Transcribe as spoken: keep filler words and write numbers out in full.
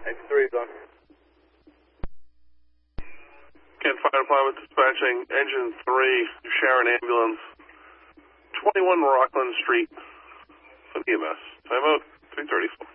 X three is on. Kent Fire Department dispatching engine three, Sharon ambulance, twenty-one Rockland Street, for E M S. Time out, three thirty-four.